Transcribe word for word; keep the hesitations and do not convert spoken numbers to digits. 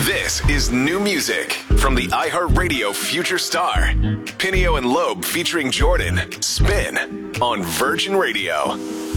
This is new music from the iHeartRadio Future Star. Pinio and Loeb featuring Jordan. Spin on Virgin Radio.